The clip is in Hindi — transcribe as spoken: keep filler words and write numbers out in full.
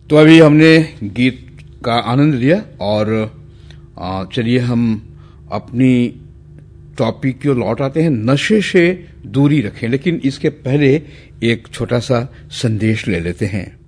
तो अभी हमने गीत का आनंद लिया और चलिए हम अपनी टॉपिक की ओर लौट आते हैं। नशे से दूरी रखें, लेकिन इसके पहले एक छोटा सा संदेश ले लेते हैं।